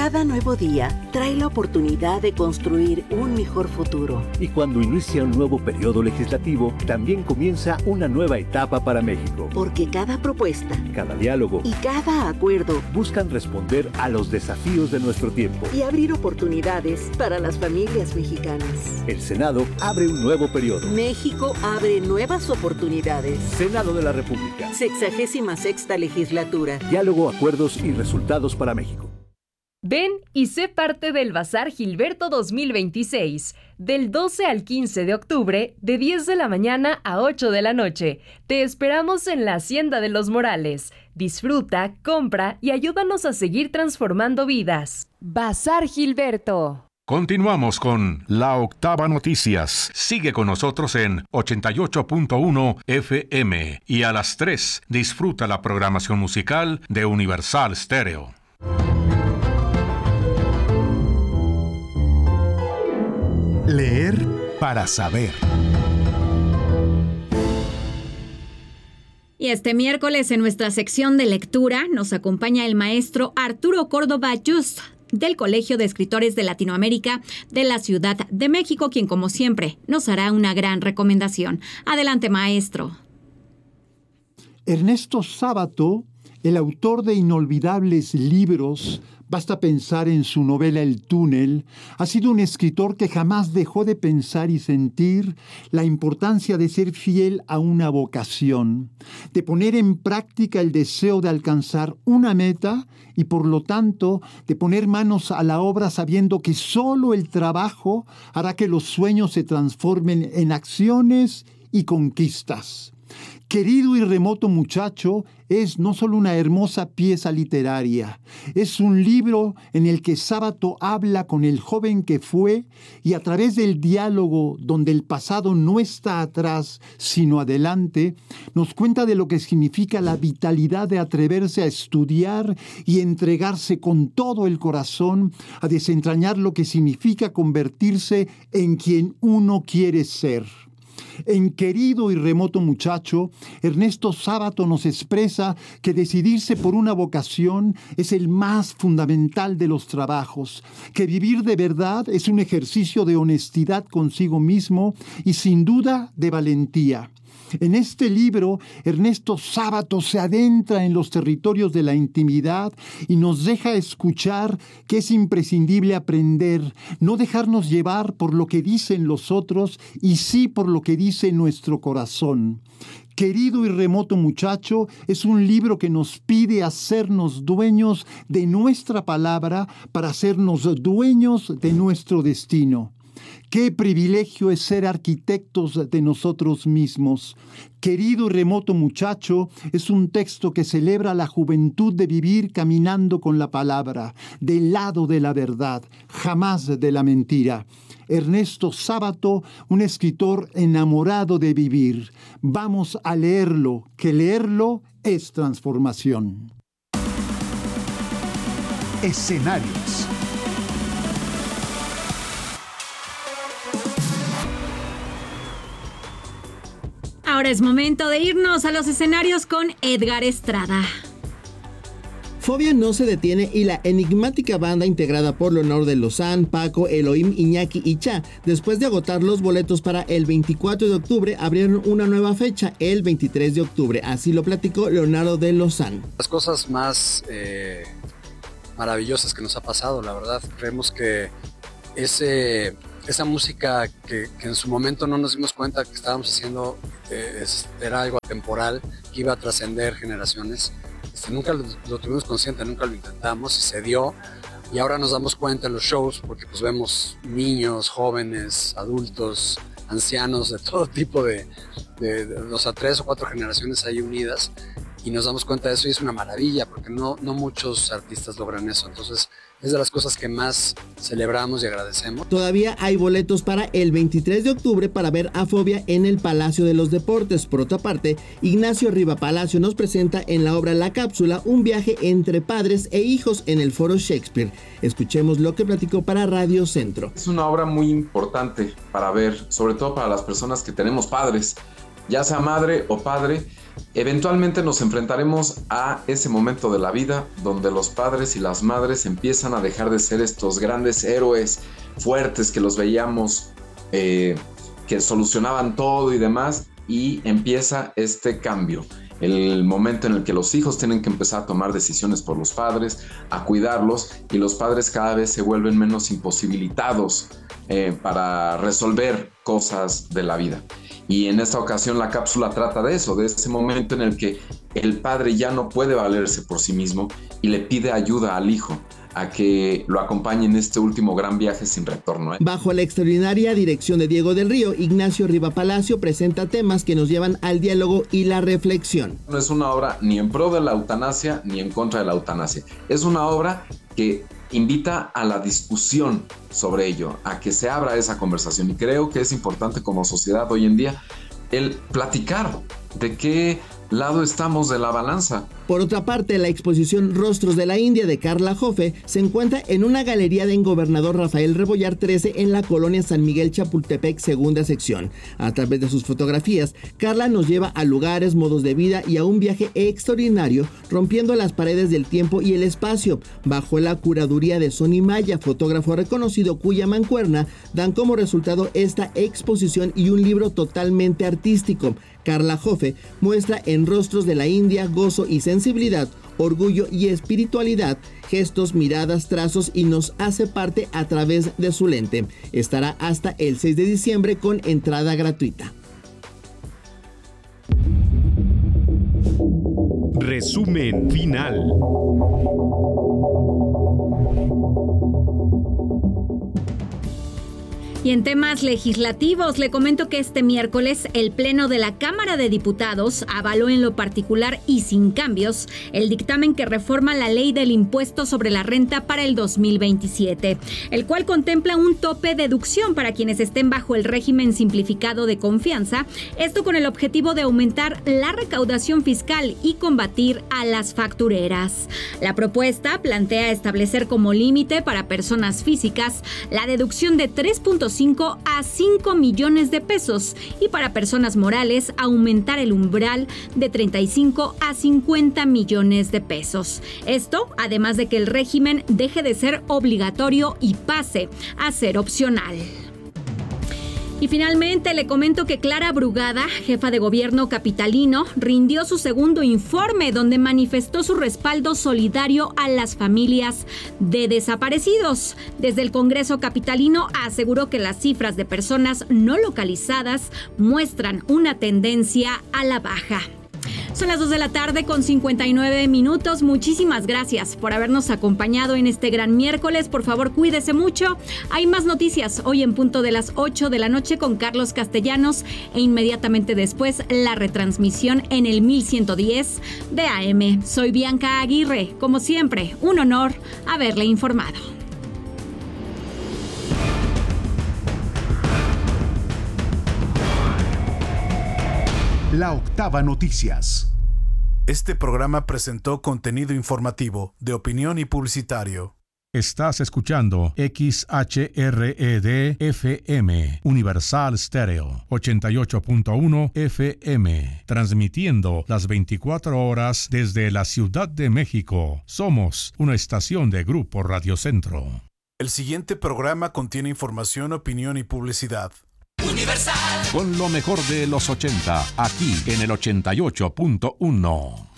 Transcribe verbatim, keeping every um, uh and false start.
Cada nuevo día trae la oportunidad de construir un mejor futuro. Y cuando inicia un nuevo periodo legislativo, también comienza una nueva etapa para México. Porque cada propuesta, cada diálogo y cada acuerdo buscan responder a los desafíos de nuestro tiempo y abrir oportunidades para las familias mexicanas. El Senado abre un nuevo periodo. México abre nuevas oportunidades. Senado de la República. Sexagésima sexta legislatura. Diálogo, acuerdos y resultados para México. Ven y sé parte del Bazar Gilberto dos mil veintiséis, del doce al quince de octubre, de diez de la mañana a ocho de la noche. Te esperamos en la Hacienda de los Morales. Disfruta, compra y ayúdanos a seguir transformando vidas. Bazar Gilberto. Continuamos con La Octava Noticias. Sigue con nosotros en ochenta y ocho punto uno F M y a las tres disfruta la programación musical de Universal Stereo. Leer para saber. Y este miércoles en nuestra sección de lectura nos acompaña el maestro Arturo Córdoba Just del Colegio de Escritores de Latinoamérica de la Ciudad de México, quien como siempre nos hará una gran recomendación. Adelante, maestro. Ernesto Sábato, el autor de inolvidables libros, basta pensar en su novela El túnel, ha sido un escritor que jamás dejó de pensar y sentir la importancia de ser fiel a una vocación, de poner en práctica el deseo de alcanzar una meta y por lo tanto de poner manos a la obra sabiendo que solo el trabajo hará que los sueños se transformen en acciones y conquistas. Querido y remoto muchacho es no solo una hermosa pieza literaria, es un libro en el que Sábato habla con el joven que fue y a través del diálogo donde el pasado no está atrás sino adelante, nos cuenta de lo que significa la vitalidad de atreverse a estudiar y entregarse con todo el corazón a desentrañar lo que significa convertirse en quien uno quiere ser. En Querido y remoto muchacho, Ernesto Sábato nos expresa que decidirse por una vocación es el más fundamental de los trabajos, que vivir de verdad es un ejercicio de honestidad consigo mismo y sin duda de valentía. En este libro, Ernesto Sábato se adentra en los territorios de la intimidad y nos deja escuchar que es imprescindible aprender, no dejarnos llevar por lo que dicen los otros y sí por lo que dice nuestro corazón. Querido y remoto muchacho es un libro que nos pide hacernos dueños de nuestra palabra para hacernos dueños de nuestro destino. Qué privilegio es ser arquitectos de nosotros mismos. Querido y remoto muchacho es un texto que celebra la juventud de vivir caminando con la palabra, del lado de la verdad, jamás de la mentira. Ernesto Sábato, un escritor enamorado de vivir. Vamos a leerlo, que leerlo es transformación. Escenarios. Ahora es momento de irnos a los escenarios con Edgar Estrada. Fobia no se detiene y la enigmática banda integrada por Leonardo de Lozán, Paco, Elohim, Iñaki y Cha, después de agotar los boletos para el veinticuatro de octubre, abrieron una nueva fecha, el veintitrés de octubre. Así lo platicó Leonardo de Lozán. Las cosas más eh, maravillosas que nos ha pasado, la verdad. Creemos que ese... esa música que, que en su momento no nos dimos cuenta que estábamos haciendo eh, es, era algo atemporal, que iba a trascender generaciones. Este, nunca lo, lo tuvimos consciente, nunca lo intentamos y se dio. Y ahora nos damos cuenta en los shows porque pues vemos niños, jóvenes, adultos, ancianos, de todo tipo de, de, de o sea, tres o cuatro generaciones ahí unidas. Y nos damos cuenta de eso y es una maravilla porque no, no muchos artistas logran eso. Entonces es de las cosas que más celebramos y agradecemos. Todavía hay boletos para el veintitrés de octubre para ver a Fobia en el Palacio de los Deportes. Por otra parte, Ignacio Riva Palacio nos presenta en la obra La Cápsula un viaje entre padres e hijos en el Foro Shakespeare. Escuchemos lo que platicó para Radio Centro. Es una obra muy importante para ver, sobre todo para las personas que tenemos padres. ya sea madre o padre, eventualmente nos enfrentaremos a ese momento de la vida donde los padres y las madres empiezan a dejar de ser estos grandes héroes fuertes que los veíamos, eh, que solucionaban todo y demás, y empieza este cambio. El momento en el que los hijos tienen que empezar a tomar decisiones por los padres, a cuidarlos, y los padres cada vez se vuelven menos imposibilitados eh, para resolver cosas de la vida. Y en esta ocasión la cápsula trata de eso, de ese momento en el que el padre ya no puede valerse por sí mismo y le pide ayuda al hijo a que lo acompañe en este último gran viaje sin retorno. ¿eh? Bajo la extraordinaria dirección de Diego del Río, Ignacio Riva Palacio presenta temas que nos llevan al diálogo y la reflexión. No es una obra ni en pro de la eutanasia ni en contra de la eutanasia. Es una obra que invita a la discusión sobre ello, a que se abra esa conversación. Y creo que es importante como sociedad hoy en día el platicar de qué lado estamos de la balanza. Por otra parte, la exposición Rostros de la India de Carla Joffe se encuentra en una galería de Gobernador Rafael Rebollar trece en la colonia San Miguel Chapultepec, segunda sección. A través de sus fotografías, Carla nos lleva a lugares, modos de vida y a un viaje extraordinario, rompiendo las paredes del tiempo y el espacio, bajo la curaduría de Sonny Maya, fotógrafo reconocido cuya mancuerna dan como resultado esta exposición y un libro totalmente artístico. Carla Joffe muestra en Rostros de la India gozo y sensibilidad, orgullo y espiritualidad, gestos, miradas, trazos, y nos hace parte a través de su lente. Estará hasta el seis de diciembre con entrada gratuita. Resumen final. Y en temas legislativos, le comento que este miércoles el Pleno de la Cámara de Diputados avaló en lo particular y sin cambios el dictamen que reforma la ley del impuesto sobre la renta para el dos mil veintisiete, el cual contempla un tope de deducción para quienes estén bajo el régimen simplificado de confianza, esto con el objetivo de aumentar la recaudación fiscal y combatir a las factureras. La propuesta plantea establecer como límite para personas físicas la deducción de tres punto cinco a cinco millones de pesos y para personas morales aumentar el umbral de treinta y cinco a cincuenta millones de pesos. Esto, además de que el régimen deje de ser obligatorio y pase a ser opcional. Y finalmente le comento que Clara Brugada, jefa de gobierno capitalino, rindió su segundo informe donde manifestó su respaldo solidario a las familias de desaparecidos. Desde el Congreso capitalino aseguró que las cifras de personas no localizadas muestran una tendencia a la baja. Son las dos de la tarde con cincuenta y nueve minutos. Muchísimas gracias por habernos acompañado en este gran miércoles. Por favor, cuídese mucho. Hay más noticias hoy en punto de las ocho de la noche con Carlos Castellanos e inmediatamente después la retransmisión en el mil ciento diez de A M. Soy Bianca Aguirre. Como siempre, un honor haberle informado. La Octava Noticias. Este programa presentó contenido informativo, de opinión y publicitario. Estás escuchando X H R E D F M, Universal Stereo, ochenta y ocho punto uno F M, transmitiendo las veinticuatro horas desde la Ciudad de México. Somos una estación de Grupo Radio Centro. El siguiente programa contiene información, opinión y publicidad. Universal. Con lo mejor de los ochenta, aquí en el ochenta y ocho punto uno.